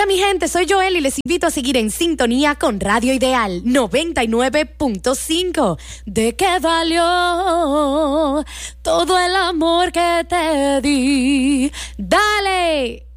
mi gente, soy Joel y les invito a seguir en sintonía con Radio Ideal 99.5. ¿De qué valió todo el amor que te di? ¡Dale!